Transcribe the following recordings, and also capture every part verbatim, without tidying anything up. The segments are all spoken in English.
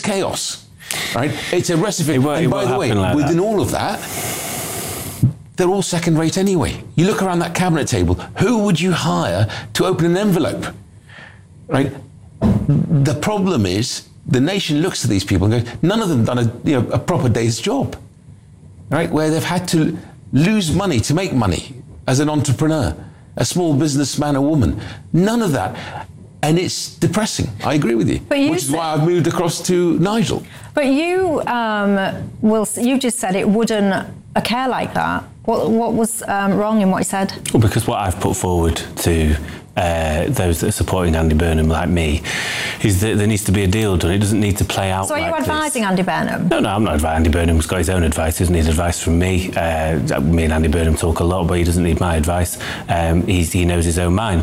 chaos, right? It's a recipe. It won't, and it by won't the way, happen like within that. all of that, they're all second rate anyway. You look around that cabinet table, who would you hire to open an envelope, right? The problem is the nation looks at these people and goes, none of them done a, you know, a proper day's job, right? Where they've had to lose money to make money as an entrepreneur, a small businessman or woman. None of that. And it's depressing. I agree with you. But you which is said, why I've moved across to Nigel. But you um, will. You just said it wouldn't occur like that. What, what was um, wrong in what you said? Well, because what I've put forward to uh, those that are supporting Andy Burnham, like me, is that there needs to be a deal done. It doesn't need to play out. So are like you advising this. Andy Burnham? No, no, I'm not advising. Andy Burnham's got his own advice. He doesn't need advice from me. Uh, me and Andy Burnham talk a lot, but he doesn't need my advice. Um, he's, he knows his own mind.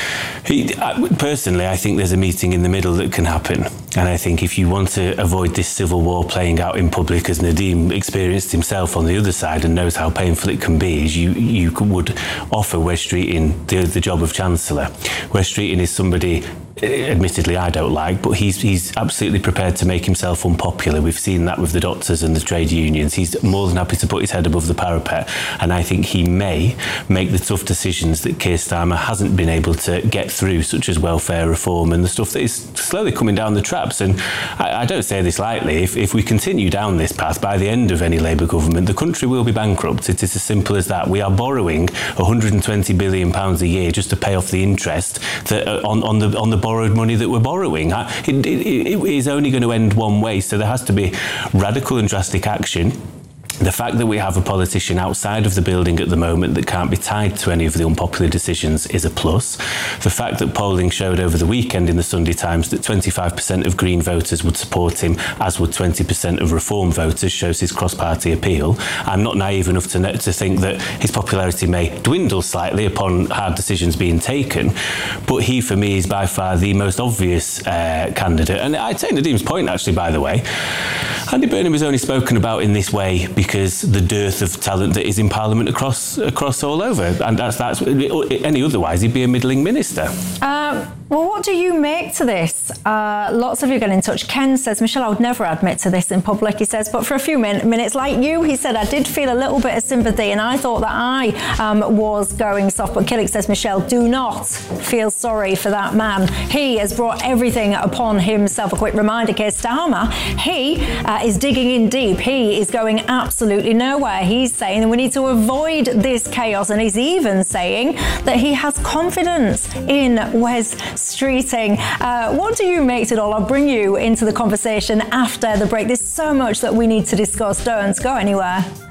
He, personally, I think there's a meeting in the middle that can happen. And I think if you want to avoid this civil war playing out in public, as Nadeem experienced himself on the other side and knows how painful it can be, is you, you would offer Wes Streeting the, the job of Chancellor. Wes Streeting is somebody, admittedly, I don't like, but he's, he's absolutely prepared to make himself unpopular. We've seen that with the doctors and the trade unions. He's more than happy to put his head above the parapet. And I think he may make the tough decisions that Keir Starmer hasn't been able to get through, such as welfare reform and the stuff that is slowly coming down the traps. And I, I don't say this lightly. If, if we continue down this path, by the end of any Labour government, the country will be bankrupt. It is as simple as that. We are borrowing one hundred twenty billion pounds a year just to pay off the interest that, uh, on, on the on the borrowed money that we're borrowing. It, it, it is only going to end one way. So there has to be radical and drastic action. The fact that we have a politician outside of the building at the moment that can't be tied to any of the unpopular decisions is a plus. The fact that polling showed over the weekend in the Sunday Times that twenty-five percent of Green voters would support him, as would twenty percent of Reform voters, shows his cross-party appeal. I'm not naive enough to, to think that his popularity may dwindle slightly upon hard decisions being taken, but he, for me, is by far the most obvious uh, candidate. And I take Nadeem's point, actually, by the way. Andy Burnham is only spoken about in this way because the dearth of talent that is in Parliament across across all over, and that's that's any otherwise he'd be a middling minister. Um, well, what do you make to this? Uh, lots of you get in touch. Ken says, Michelle, I would never admit to this in public. He says, but for a few min- minutes, like you, he said, I did feel a little bit of sympathy, and I thought that I um, was going soft. But Killick says, Michelle, do not feel sorry for that man. He has brought everything upon himself. A quick reminder, Keir Starmer, he uh, is digging in deep. He is going absolutely nowhere. He's saying that we need to avoid this chaos, and he's even saying that he has confidence in Wes Streeting. Uh, what do you make to it all? I'll bring you into the conversation after the break. There's so much that we need to discuss. Don't go anywhere.